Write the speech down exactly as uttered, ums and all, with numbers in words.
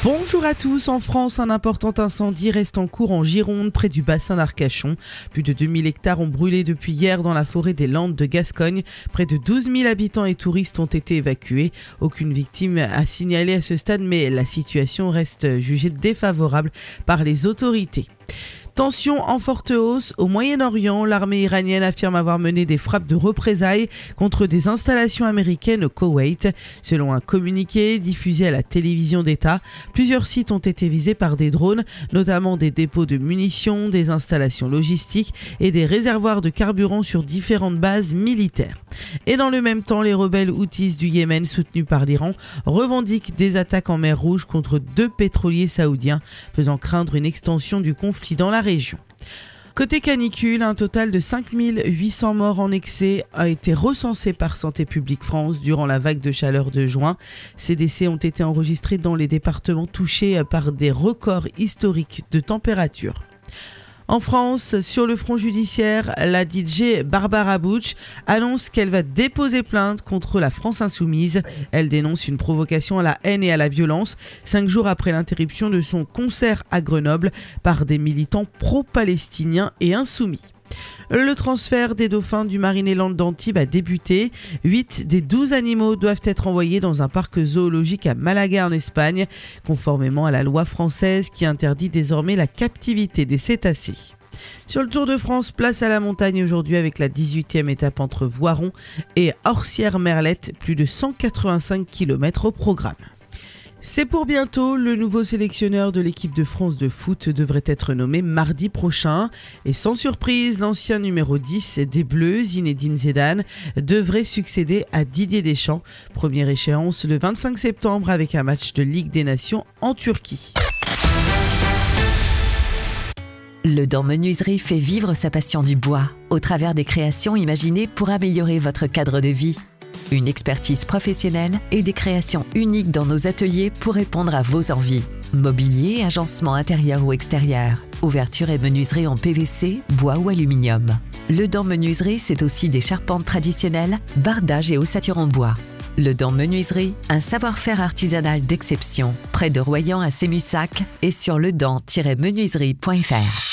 Bonjour à tous. En France, un important incendie reste en cours en Gironde, près du bassin d'Arcachon. Plus de deux mille hectares ont brûlé depuis hier dans la forêt des Landes de Gascogne. Près de douze mille habitants et touristes ont été évacués. Aucune victime à signaler à ce stade, mais la situation reste jugée défavorable par les autorités. Tension en forte hausse au Moyen-Orient. L'armée iranienne affirme avoir mené des frappes de représailles contre des installations américaines au Koweït. Selon un communiqué diffusé à la télévision d'État, plusieurs sites ont été visés par des drones, notamment des dépôts de munitions, des installations logistiques et des réservoirs de carburant sur différentes bases militaires. Et dans le même temps, les rebelles houthis du Yémen, soutenus par l'Iran, revendiquent des attaques en mer Rouge contre deux pétroliers saoudiens, faisant craindre une extension du conflit dans la région. Côté canicule, un total de cinq mille huit cents morts en excès a été recensé par Santé publique France durant la vague de chaleur de juin. Ces décès ont été enregistrés dans les départements touchés par des records historiques de température. En France, sur le front judiciaire, la D J Barbara Bush annonce qu'elle va déposer plainte contre la France Insoumise. Elle dénonce une provocation à la haine et à la violence, cinq jours après l'interruption de son concert à Grenoble par des militants pro-palestiniens et insoumis. Le transfert des dauphins du Marineland d'Antibes a débuté. huit des douze animaux doivent être envoyés dans un parc zoologique à Malaga en Espagne, conformément à la loi française qui interdit désormais la captivité des cétacés. Sur le Tour de France, place à la montagne aujourd'hui avec la dix-huitième étape entre Voiron et Orsières-Merlette, plus de cent quatre-vingt-cinq kilomètres au programme. C'est pour bientôt, le nouveau sélectionneur de l'équipe de France de foot devrait être nommé mardi prochain. Et sans surprise, l'ancien numéro dix des Bleus, Zinedine Zidane, devrait succéder à Didier Deschamps. Première échéance le vingt-cinq septembre avec un match de Ligue des Nations en Turquie. Le Dent Menuiserie fait vivre sa passion du bois au travers des créations imaginées pour améliorer votre cadre de vie. Une expertise professionnelle et des créations uniques dans nos ateliers pour répondre à vos envies. Mobilier, agencement intérieur ou extérieur, ouverture et menuiserie en P V C, bois ou aluminium. Le Dent Menuiserie, c'est aussi des charpentes traditionnelles, bardage et ossature en bois. Le Dent Menuiserie, un savoir-faire artisanal d'exception, près de Royan à Sémussac et sur ledent tiret menuiserie point f r.